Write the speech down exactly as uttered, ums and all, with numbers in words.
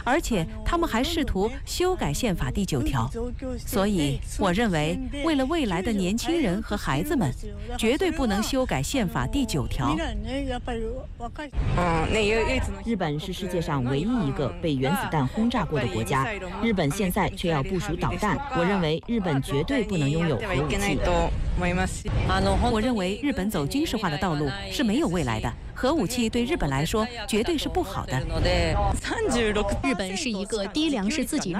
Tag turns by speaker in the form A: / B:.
A: 而且他们还试图修改宪法第九条。所以，我认为，为了未来的年轻人和孩子们，绝对不能修改宪法第九条。
B: 日本是世界上唯一一个被原子弹轰炸过的国家，日本现在却要部署导弹，我认为日本绝对不能拥有核武器。
A: 我认为日本走军事化的道路是没有未来的，核武器对日本来说绝对是不好的。
C: 日本是一个低粮食自给率